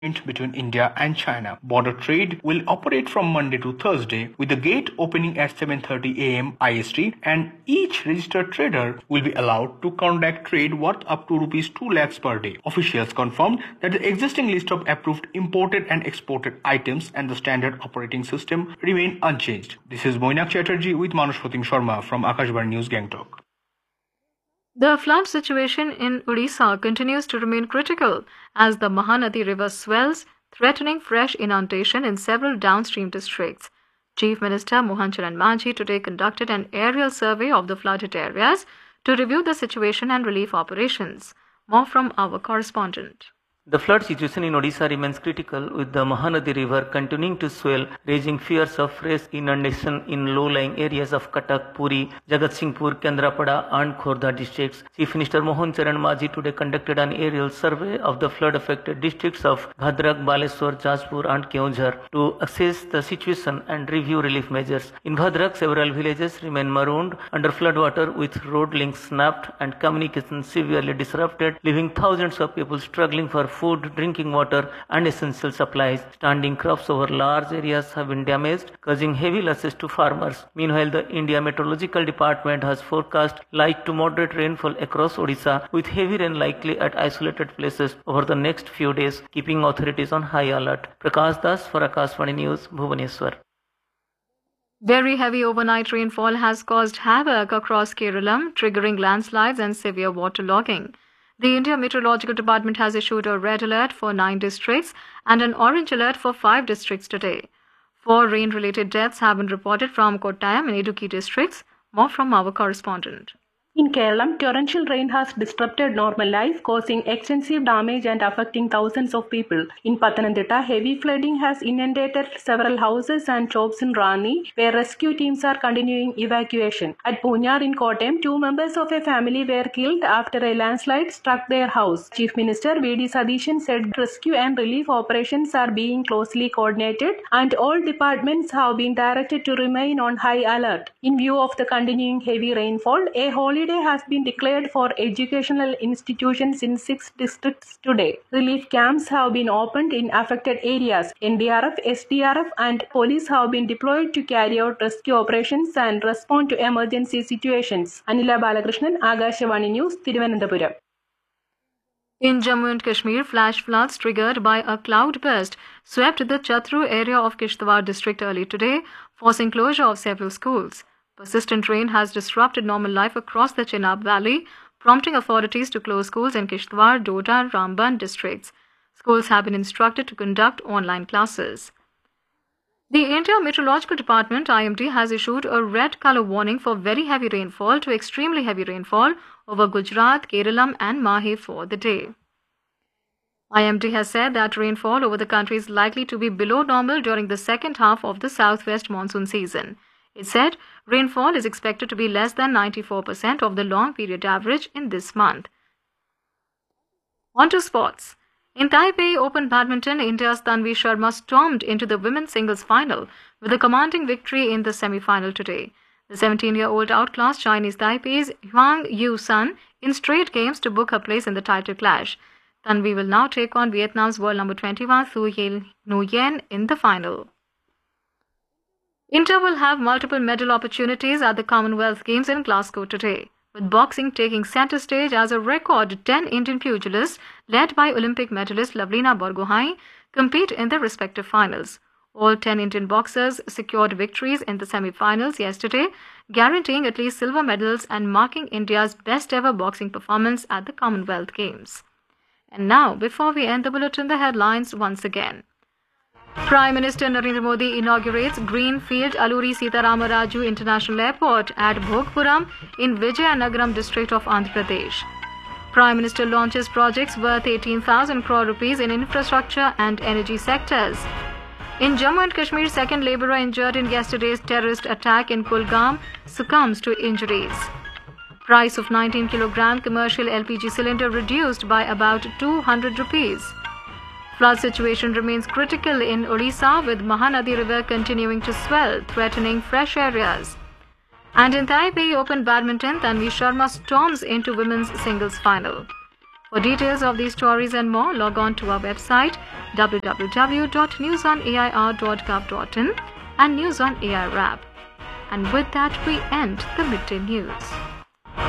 between India and China. Border trade will operate from Monday to Thursday, with the gate opening at 7:30 a.m. IST, and each registered trader will be allowed to conduct trade worth up to rupees 2 lakhs per day. Officials confirmed that the existing list of approved imported and exported items and the standard operating system remain unchanged. This is Moinak Chatterjee with Manushpatim Sharma from Akashvani News, Gangtok. The flood situation in Odisha continues to remain critical as the Mahanadi River swells, threatening fresh inundation in several downstream districts. Chief Minister Mohan Charan Majhi today conducted an aerial survey of the flooded areas to review the situation and relief operations. More from our correspondent. The flood situation in Odisha remains critical, with the Mahanadi River continuing to swell, raising fears of fresh inundation in low-lying areas of Cuttack, Puri, Jagatsinghpur, Kendrapada and Khordha districts. Chief Minister Mohan Charan Majhi today conducted an aerial survey of the flood-affected districts of Bhadrak, Baleswar, Jajpur and Keonjhar to assess the situation and review relief measures. In Bhadrak, several villages remain marooned under floodwater, with road links snapped and communication severely disrupted, leaving thousands of people struggling for food, drinking water and essential supplies. Standing crops over large areas have been damaged, causing heavy losses to farmers. Meanwhile, the India Meteorological Department has forecast light to moderate rainfall across Odisha, with heavy rain likely at isolated places over the next few days, keeping authorities on high alert. Prakash Das for Akashvani News, Bhubaneswar. Very heavy overnight rainfall has caused havoc across Kerala, triggering landslides and severe waterlogging. The India Meteorological Department has issued a red alert for 9 districts and an orange alert for 5 districts today. 4 rain-related deaths have been reported from Kottayam and Idukki districts. More from our correspondent. In Kerala, torrential rain has disrupted normal life, causing extensive damage and affecting thousands of people. In Pathanamthitta, heavy flooding has inundated several houses and shops in Rani, where rescue teams are continuing evacuation. At Punyar in Kottayam, 2 members of a family were killed after a landslide struck their house. Chief Minister V.D. Satheeshan said rescue and relief operations are being closely coordinated and all departments have been directed to remain on high alert. In view of the continuing heavy rainfall, a holiday has been declared for educational institutions in 6 districts today. Relief camps have been opened in affected areas. NDRF, SDRF and police have been deployed to carry out rescue operations and respond to emergency situations. Anila Balakrishnan, Akashvani News, Thiruvananthapuram. In Jammu and Kashmir, flash floods triggered by a cloud burst swept the Chatru area of Kishtwar district early today, forcing closure of several schools. Persistent rain has disrupted normal life across the Chenab Valley, prompting authorities to close schools in Kishtwar, Doda and Ramban districts. Schools have been instructed to conduct online classes. The India Meteorological Department IMD has issued a red color warning for very heavy rainfall to extremely heavy rainfall over Gujarat, Kerala and Mahe for the day. IMD has said that rainfall over the country is likely to be below normal during the second half of the southwest monsoon season. It said rainfall is expected to be less than 94% of the long period average in this month. On to sports. In Taipei Open Badminton, India's Tanvi Sharma stormed into the women's singles final with a commanding victory in the semi-final today. The 17-year-old outclassed Chinese Taipei's Huang Yu-sun in straight games to book her place in the title clash. Tanvi will now take on Vietnam's world number 21 Thu Nguyen in the final. India will have multiple medal opportunities at the Commonwealth Games in Glasgow today, with boxing taking centre stage as a record 10 Indian pugilists, led by Olympic medalist Lavlina Borgohain, compete in their respective finals. All 10 Indian boxers secured victories in the semi-finals yesterday, guaranteeing at least silver medals and marking India's best-ever boxing performance at the Commonwealth Games. And now, before we end the bulletin, the headlines once again. Prime Minister Narendra Modi inaugurates Greenfield Alluri Sitarama Raju International Airport at Bhogpuram in Vijayanagaram district of Andhra Pradesh. Prime Minister launches projects worth 18,000 crore rupees in infrastructure and energy sectors. In Jammu and Kashmir, second labourer injured in yesterday's terrorist attack in Kulgam succumbs to injuries. Price of 19 kg commercial LPG cylinder reduced by about 200 rupees. Flood situation remains critical in Odisha, with Mahanadi River continuing to swell, threatening fresh areas. And in Taipei Open Badminton, Tanvi Sharma storms into women's singles final. For details of these stories and more, log on to our website www.newsonair.gov.in and News on AIR app. And with that, we end the midday news.